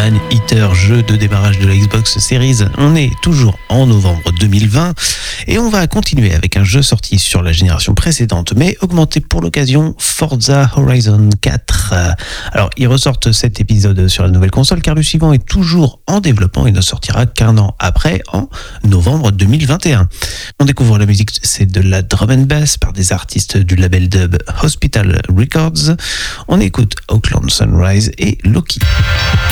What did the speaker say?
Man Eater, jeu de démarrage de la Xbox Series. On est toujours en novembre 2020 et on va continuer avec un jeu sorti sur la génération précédente mais augmenté pour l'occasion, Forza Horizon 4. Alors, ils ressortent cet épisode sur la nouvelle console car le suivant est toujours en développement et ne sortira qu'un an après, en novembre 2021. On découvre la musique, c'est de la drum and bass par des artistes du label dub Hospital Records. On écoute Oakland Sunrise et Loki.